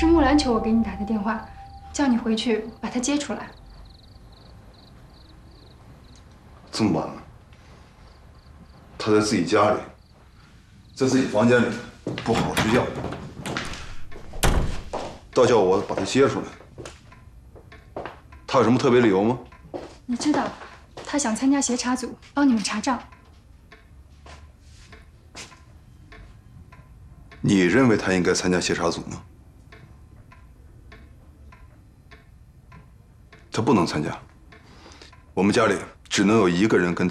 是木兰求我给你打的电话，叫你回去把他接出来。 这么晚了，他在自己家里，在自己房间里不好好睡觉，倒叫我把他接出来。他有什么特别理由吗？ 你知道，他想参加协查组，帮你们查账。 你认为他应该参加协查组吗？他不能参加。我们家里只能有一个人跟